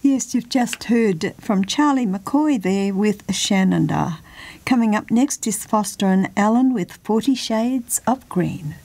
Yes, you've just heard from Charlie McCoy there with Shenandoah. Coming up next is Foster and Allen with 40 Shades of Green.